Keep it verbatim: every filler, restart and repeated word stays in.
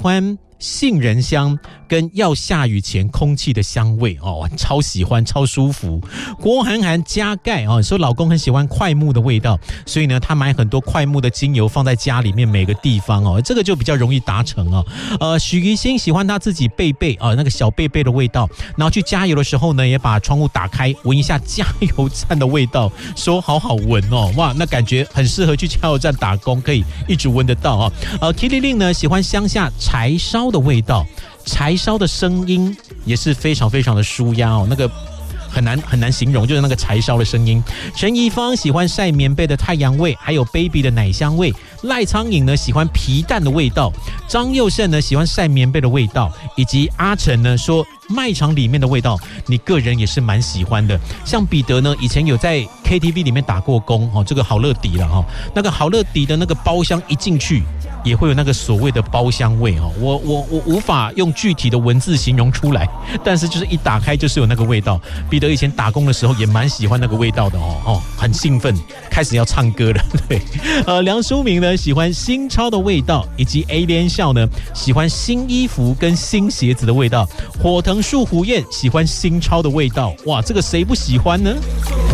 欢杏仁香跟要下雨前空气的香味哦，超喜欢，超舒服。郭涵涵加盖哦，说老公很喜欢快木的味道，所以呢，他买很多快木的精油放在家里面每个地方哦，这个就比较容易达成哦。呃，许怡欣喜欢他自己贝贝啊、哦，那个小贝贝的味道，然后去加油的时候呢，也把窗户打开，闻一下加油站的味道，说好好闻哦，哇，那感觉很适合去加油站打工，可以一直闻得到哦。呃 ，Kitty Lin 呢喜欢乡下柴烧的味道。柴烧的声音也是非常非常的舒压哦，那个很难很难形容，就是那个柴烧的声音。陈怡芳喜欢晒棉被的太阳味，还有 baby 的奶香味。赖苍蝇呢喜欢皮蛋的味道，张佑胜呢喜欢晒棉被的味道，以及阿成呢说卖场里面的味道，你个人也是蛮喜欢的。像彼得呢以前有在 K T V 里面打过工哦，这个好乐迪了哈、哦，那个好乐迪的那个包厢一进去。也会有那个所谓的包厢味哦，我我我无法用具体的文字形容出来，但是就是一打开就是有那个味道。彼得以前打工的时候也蛮喜欢那个味道的哦，哦，很兴奋，开始要唱歌了。对，呃，梁书明呢喜欢新超的味道，以及 A 连笑呢喜欢新衣服跟新鞋子的味道。火藤树胡燕喜欢新超的味道，哇，这个谁不喜欢呢？